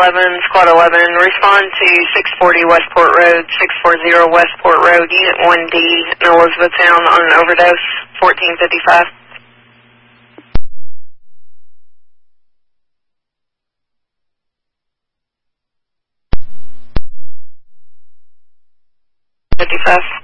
Squad 11, respond to 640 Westport Road, 640 Westport Road, Unit 1D in Elizabethtown on an overdose, 1455. 55.